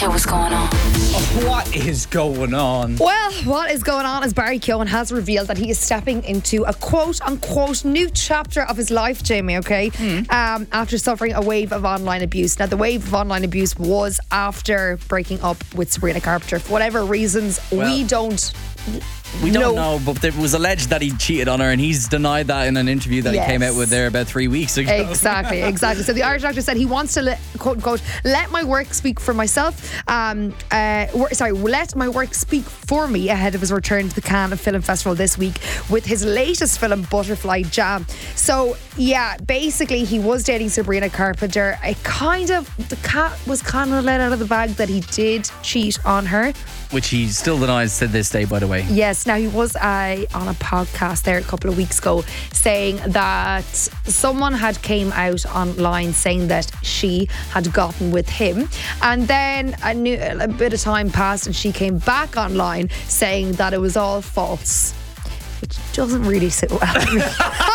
Hey, what's going on? What is going on? Well, what is going on is Barry Keoghan has revealed that he is stepping into a quote-unquote new chapter of his life, Jamie, okay? After suffering a wave of online abuse. Now, the wave of online abuse was after breaking up with Sabrina Carpenter. For whatever reasons, we don't know, but it was alleged that he cheated on her, and he's denied that in an interview that he came out with there about 3 weeks ago. Exactly. So the Irish actor said he wants to quote unquote let my work speak for myself. Let my work speak for me ahead of his return to the Cannes Film Festival this week with his latest film, Butterfly Jam. So yeah, basically he was dating Sabrina Carpenter. The cat was kind of let out of the bag that he did cheat on her, which he still denies to this day, by the way. Yes, now he was on a podcast there a couple of weeks ago saying that someone had came out online saying that she had gotten with him, and then a bit of time passed and she came back online saying that it was all false, which doesn't really sit well with me.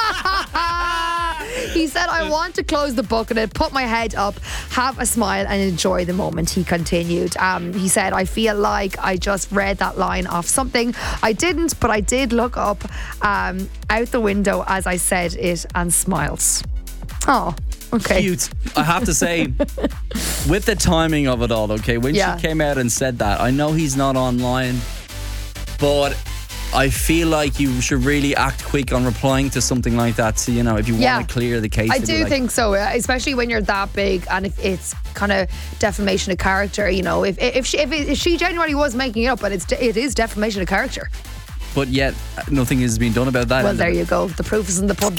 He said, I want to close the book on it, put my head up, have a smile and enjoy the moment, he continued. He said, I feel like I just read that line off something. I didn't, but I did look up out the window as I said it and smiled. Oh, okay. Cute. I have to say, with the timing of it all, okay, when she came out and said that, I know he's not online, but I feel like you should really act quick on replying to something like that. So, you know, if you want to clear the case. I do think so, especially when you're that big and if it's kind of defamation of character, you know, if she genuinely was making it up, but it is defamation of character. But yet, nothing is being done about that. Well, there you go. The proof is in the pudding.